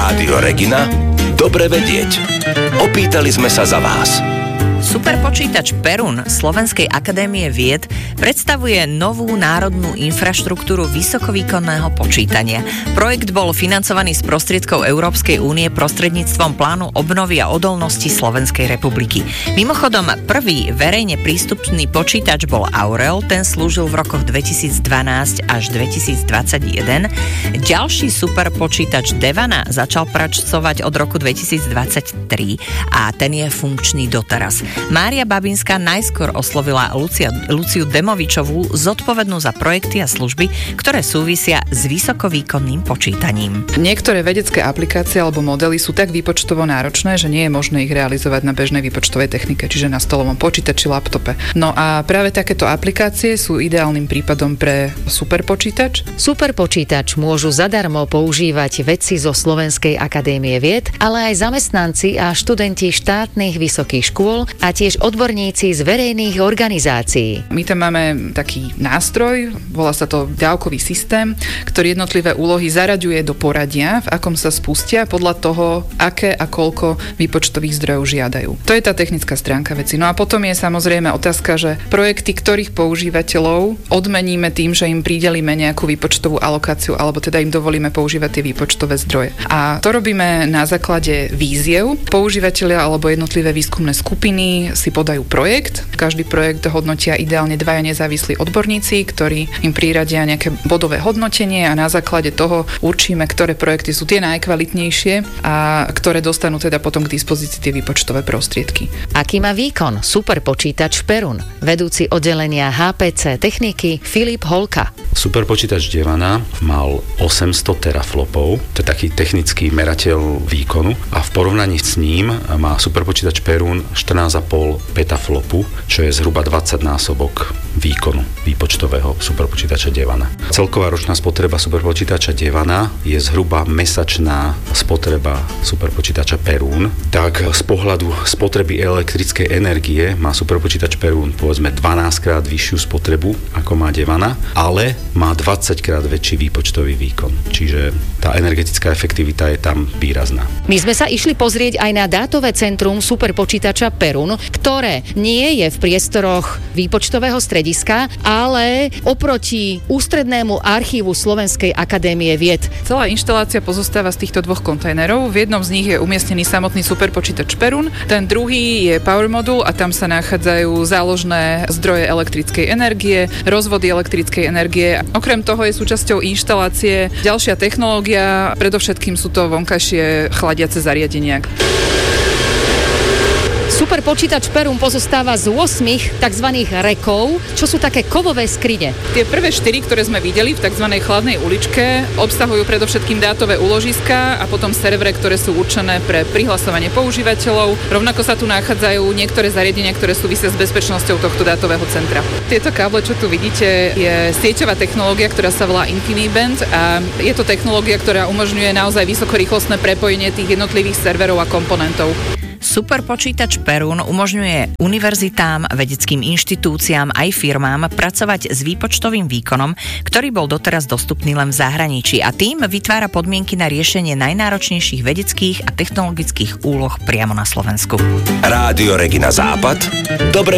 Rádio Regina? Dobre vedieť. Opýtali sme sa za vás. Superpočítač Perun Slovenskej akadémie vied predstavuje novú národnú infraštruktúru vysokovýkonného počítania. Projekt bol financovaný z prostriedkov Európskej únie prostredníctvom plánu obnovy a odolnosti Slovenskej republiky. Mimochodom, prvý verejne prístupný počítač bol Aurel, ten slúžil v rokoch 2012 až 2021. Ďalší superpočítač Devana začal pracovať od roku 2023 a ten je funkčný doteraz. Mária Babinská najskôr oslovila Luciu Demovičovú, zodpovednú za projekty a služby, ktoré súvisia s vysokovýkonným počítaním. Niektoré vedecké aplikácie alebo modely sú tak výpočtovo náročné, že nie je možné ich realizovať na bežnej výpočtovej technike, čiže na stolovom počítači, laptope. No a práve takéto aplikácie sú ideálnym prípadom pre superpočítač. Superpočítač môžu zadarmo používať vedci zo Slovenskej akadémie vied, ale aj zamestnanci a študenti štátnych vysokých škôl a tiež odborníci z verejných organizácií. My tam máme taký nástroj, volá sa to ďalkový systém, ktorý jednotlivé úlohy zaraďuje do poradia, v akom sa spustia podľa toho, aké a koľko výpočtových zdrojov žiadajú. To je tá technická stránka veci. No a potom je samozrejme otázka, že projekty, ktorých používateľov odmeníme tým, že im pridelíme nejakú výpočtovú alokáciu, alebo teda im dovolíme používať tie výpočtové zdroje. A to robíme na základe víziev. Používatelia alebo jednotlivé výskumné skupiny si podajú projekt. Každý projekt hodnotia ideálne dvaja nezávislí odborníci, ktorí im priradia nejaké bodové hodnotenie a na základe toho určíme, ktoré projekty sú tie najkvalitnejšie a ktoré dostanú teda potom k dispozícii tie výpočtové prostriedky. Aký má výkon superpočítač Perun? Vedúci oddelenia HPC techniky Filip Holka. Superpočítač Devana mal 800 teraflopov, to je taký technický merateľ výkonu a v porovnaní s ním má superpočítač Perun 14,5 petaflopu, čo je zhruba 20 násobok výkonu výpočtového superpočítača Devana. Celková ročná spotreba superpočítača Devana je zhruba mesačná spotreba superpočítača Perun. Tak z pohľadu spotreby elektrickej energie má superpočítač Perun povedzme 12 krát vyššiu spotrebu ako má Devana, ale má 20 krát väčší výpočtový výkon. Čiže tá energetická efektivita je tam výrazná. My sme sa išli pozrieť aj na dátové centrum superpočítača Perun, ktoré nie je v priestoroch výpočtového strediska, ale oproti ústrednému archívu Slovenskej akadémie vied. Celá inštalácia pozostáva z týchto dvoch kontajnerov. V jednom z nich je umiestnený samotný superpočítač Perun, ten druhý je power modul a tam sa nachádzajú záložné zdroje elektrickej energie, rozvody elektrickej energie. Okrem toho je súčasťou inštalácie ďalšia technológia, predovšetkým sú to vonkajšie chladiace zariadenia. Superpočítač Perun pozostáva z 8 tzv. Rekov, čo sú také kovové skrine. Tie prvé 4, ktoré sme videli v tzv. Chladnej uličke, obsahujú predovšetkým dátové úložiska a potom servere, ktoré sú určené pre prihlasovanie používateľov. Rovnako sa tu nachádzajú niektoré zariadenia, ktoré súvisia s bezpečnosťou tohto dátového centra. Tieto káble, čo tu vidíte, je sieťová technológia, ktorá sa volá InfiniBand a je to technológia, ktorá umožňuje naozaj vysokorýchlostné prepojenie tých jednotlivých serverov a komponentov. Superpočítač Perun umožňuje univerzitám, vedeckým inštitúciám aj firmám pracovať s výpočtovým výkonom, ktorý bol doteraz dostupný len v zahraničí a tým vytvára podmienky na riešenie najnáročnejších vedeckých a technologických úloh priamo na Slovensku. Rádio Regina Západ. Dobre